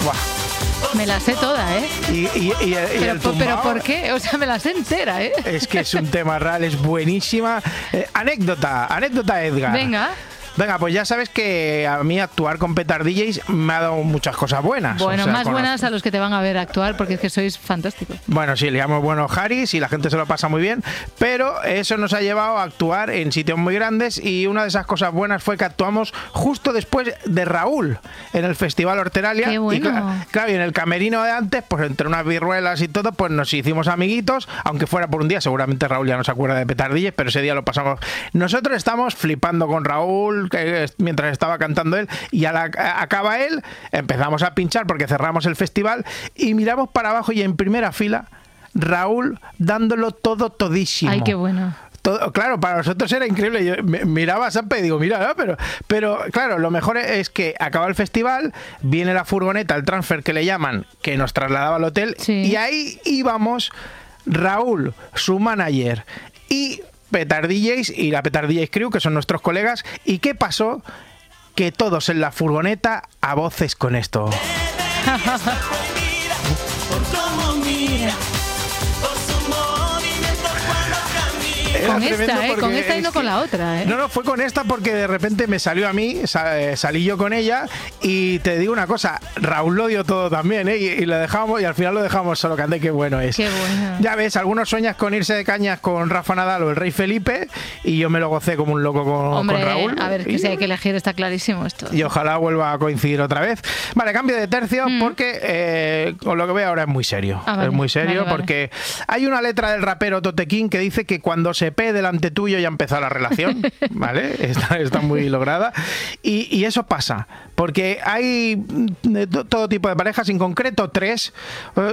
Buah. Me la sé toda, ¿eh? Y el tumbao, ¿Pero por qué? O sea, me la sé entera, ¿eh? Es que es un tema real, es buenísima. Anécdota, Edgar. Venga, pues ya sabes que a mí actuar con petardillos me ha dado muchas cosas buenas. Bueno, más buenas a los que te van a ver actuar, porque es que sois fantásticos. Bueno, sí, liamos buenos Haris y la gente se lo pasa muy bien, pero eso nos ha llevado a actuar en sitios muy grandes y una de esas cosas buenas fue que actuamos justo después de Raúl en el Festival Horteralia. ¡Qué bueno! Y claro, y en el camerino de antes, pues entre unas birruelas y todo, pues nos hicimos amiguitos, aunque fuera por un día, seguramente Raúl ya no se acuerda de petardillos, pero ese día lo pasamos. Nosotros estamos flipando con Raúl, que mientras estaba cantando él, y acaba él, empezamos a pinchar porque cerramos el festival y miramos para abajo y en primera fila Raúl dándolo todo todísimo. ¡Ay, qué bueno! Claro, para nosotros era increíble. Yo miraba a Sampe y digo, mira, ¿no? pero claro, lo mejor es que acaba el festival, viene la furgoneta, el transfer que le llaman, que nos trasladaba al hotel, sí. Y ahí íbamos Raúl, su manager, y PetardDJs y la PetardDJs Crew, que son nuestros colegas. ¿Y qué pasó? Que todos en la furgoneta a voces con esto. Con esta y no con la otra, ¿eh? No, fue con esta porque de repente me salió a mí, salí yo con ella y te digo una cosa, Raúl lo dio todo también, ¿eh? Y lo dejamos y al final lo dejamos solo, cante, qué bueno es. Qué bueno. Ya ves, algunos sueñas con irse de cañas con Rafa Nadal o el Rey Felipe y yo me lo gocé como un loco con Raúl. A ver, que si hay que elegir está clarísimo esto. Y ojalá vuelva a coincidir otra vez. Vale, cambio de tercio porque con lo que veo ahora es muy serio. Vale, es muy serio vale. Porque hay una letra del rapero Totequín que dice que cuando se pe delante tuyo ya empezó la relación, ¿vale? Está muy lograda. Y eso pasa, porque hay todo tipo de parejas, en concreto 3.